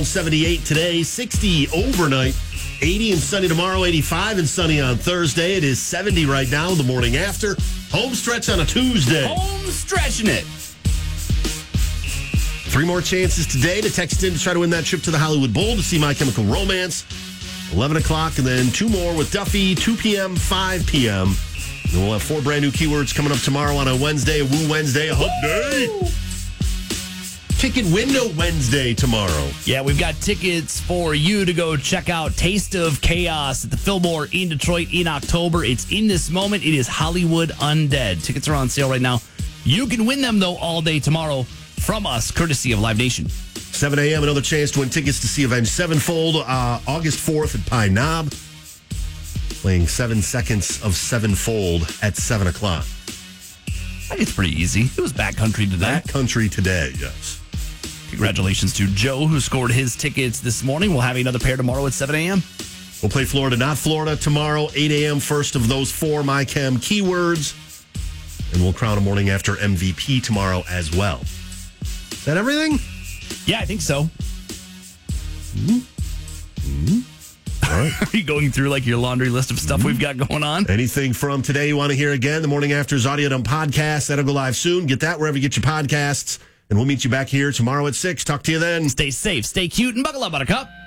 78 today, 60 overnight, 80 and sunny tomorrow, 85 and sunny on Thursday. It is 70 right now, the morning after. Home stretch on a Tuesday. Home stretching it. 3 more chances today to text in to try to win that trip to the Hollywood Bowl to see My Chemical Romance. 11 o'clock, and then 2 more with Duffy, 2 p.m., 5 p.m. And we'll have 4 brand new keywords coming up tomorrow on a Wednesday, a Woo Wednesday, a Hump Day. Ticket Window Wednesday tomorrow. Yeah, we've got tickets for you to go check out Taste of Chaos at the Fillmore in Detroit in October. It's in this moment. It is Hollywood Undead. Tickets are on sale right now. You can win them, though, all day tomorrow from us, courtesy of Live Nation. 7 a.m., another chance to win tickets to see Avenged Sevenfold August 4th at Pine Knob. Playing 7 seconds of Sevenfold at 7 o'clock. I think it's pretty easy. It was Backcountry today. Backcountry today, yes. Congratulations to Joe, who scored his tickets this morning. We'll have another pair tomorrow at 7 a.m. We'll play Florida, not Florida tomorrow, 8 a.m. First of those 4 MyChem keywords. And we'll crown a morning after MVP tomorrow as well. Is that everything? Yeah, I think so. All right. Are you going through like your laundry list of stuff we've got going on? Anything from today you want to hear again? The Morning After's Audio Dump podcast. That'll go live soon. Get that wherever you get your podcasts. And we'll meet you back here tomorrow at 6. Talk to you then. Stay safe, stay cute, and buckle up, Buttercup.